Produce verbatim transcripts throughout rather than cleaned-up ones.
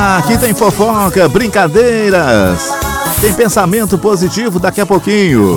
Ah, aqui tem fofoca, brincadeiras, tem pensamento positivo daqui a pouquinho.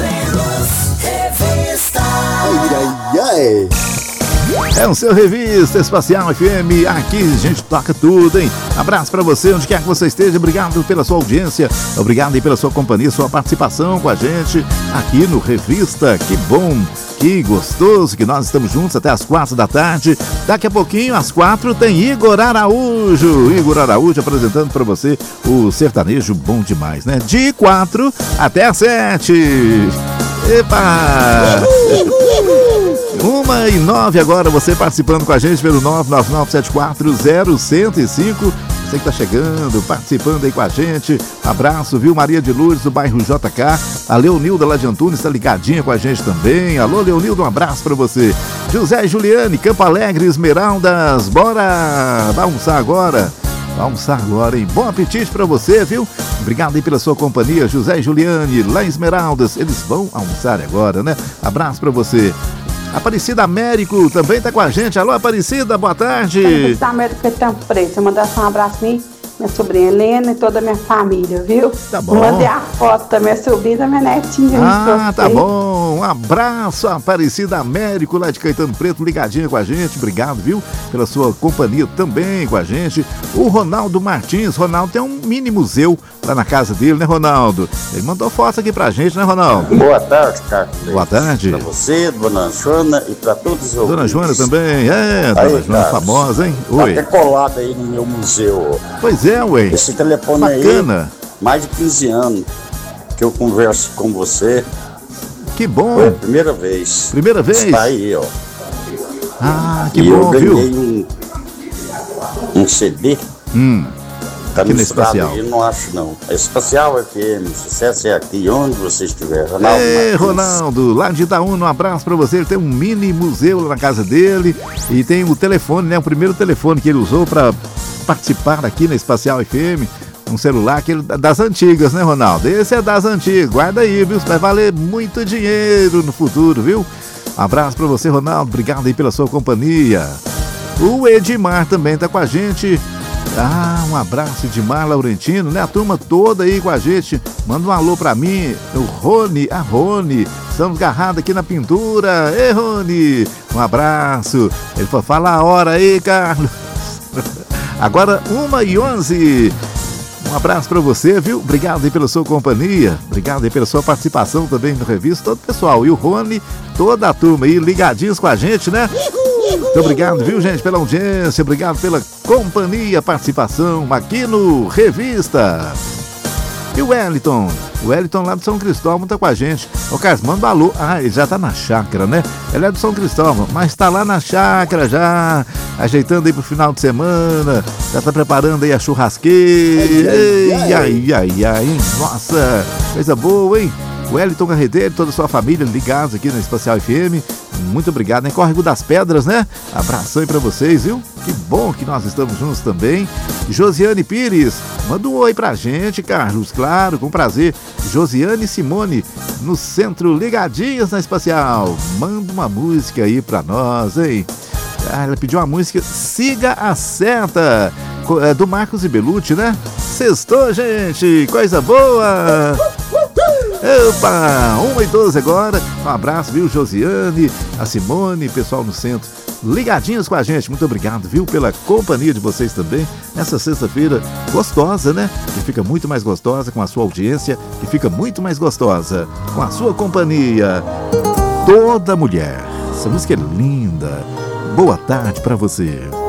Ai, ai, ai. É o seu Revista Espacial F M, aqui a gente toca tudo, hein? Abraço pra você, onde quer que você esteja, obrigado pela sua audiência, obrigado aí pela sua companhia, sua participação com a gente aqui no Revista. Que bom, que gostoso que nós estamos juntos até as quatro da tarde. Daqui a pouquinho, às quatro, tem Igor Araújo, Igor Araújo apresentando pra você o sertanejo bom demais, né? De quatro até às sete. Epa! Uma e nove agora, você participando com a gente pelo nove nove nove sete quatro zero um zero cinco. Você que tá chegando, participando aí com a gente. Abraço, viu? Maria de Lourdes, do bairro J K. A Leonilda lá de Antunes tá ligadinha com a gente também. Alô, Leonilda, um abraço pra você. José e Juliane, Campo Alegre, Esmeraldas. Bora almoçar agora. Almoçar agora, hein? Bom apetite pra você, viu? Obrigado aí pela sua companhia, José e Juliane, lá em Esmeraldas. Eles vão almoçar agora, né? Abraço pra você. Aparecida Américo também tá com a gente. Alô, Aparecida, boa tarde. Aparecida Américo é Tempo Preto. Eu mandar só um abraço pra mim, minha sobrinha Helena e toda a minha família, viu? Tá bom. Mandei a foto da minha sobrinha e da minha netinha. Ah, tá bom. Um abraço, Aparecida Américo, lá de Caetano Preto, ligadinha com a gente. Obrigado, viu? Pela sua companhia também com a gente. O Ronaldo Martins. Ronaldo tem um mini museu lá na casa dele, né, Ronaldo? Ele mandou foto aqui pra gente, né, Ronaldo? Boa tarde, Carlos. Boa tarde. Pra você, Dona Joana e pra todos os Dona ouvintes. Joana também. É, aí, Dona Joana Carlos, famosa, hein? Tá Oi. até colado aí no meu museu. Pois é, ué. Esse telefone Bacana. aí, mais de quinze anos que eu converso com você. Que bom. Foi a primeira vez. Primeira vez? Está aí, ó. Ah, que e bom, eu viu? ganhei um, um C D. Hum. Tá Aqui no misturado Espacial. aí, não acho não. É Espacial F M, sucesso é aqui, onde você estiver. Ronaldo Ei, Martins. Ronaldo, lá de Itaúna, um abraço pra você. Ele tem um mini museu lá na casa dele e tem o telefone, né? O primeiro telefone que ele usou pra participar aqui na Espacial F M. Um celular aquele das antigas, né, Ronaldo? Esse é das antigas, guarda aí, viu? Vai valer muito dinheiro no futuro, viu? Um abraço pra você, Ronaldo. Obrigado aí pela sua companhia. O Edmar também tá com a gente. Ah, um abraço, Edmar Laurentino, né? A turma toda aí com a gente. Manda um alô pra mim, o Rony, a Rony. Estamos agarrados aqui na pintura. Ei, Rony, um abraço. Ele falou, fala a hora aí, Carlos. Agora, uma e onze. Um abraço pra você, viu? Obrigado aí pela sua companhia. Obrigado aí pela sua participação também no Revista. Todo o pessoal. E o Rony, toda a turma aí ligadinhos com a gente, né? Muito obrigado, viu, gente, pela audiência. Obrigado pela companhia, participação aqui no Revista. E o Wellington? O Wellington lá do São Cristóvão tá com a gente. Ô, Carlos, manda um alô. Ah, ele já tá na chácara, né? Ele é do São Cristóvão, mas tá lá na chácara já, ajeitando aí pro final de semana. Já tá preparando aí a churrasqueira. Ai, ai, ai, ai, ai, hein? Nossa, coisa boa, hein? O Wellington Carreteiro, toda a sua família ligados aqui na Espacial F M. Muito obrigado, né? Córrego das Pedras, né? Abração aí pra vocês, viu? Que bom que nós estamos juntos também. Josiane Pires, manda um oi pra gente, Carlos, claro, com prazer. Josiane Simone, no centro, ligadinhas na Espacial. Manda uma música aí pra nós, hein? Ah, ela pediu uma música Siga a Seta, do Marcos e Belucci, né? Sextou, gente, coisa boa! Opa, uma e doze agora. Um abraço, viu, Josiane, a Simone, pessoal no centro, ligadinhos com a gente. Muito obrigado, viu, pela companhia de vocês também. Nessa sexta-feira gostosa, né? Que fica muito mais gostosa com a sua audiência, que fica muito mais gostosa com a sua companhia. Toda mulher. Essa música é linda. Boa tarde pra você.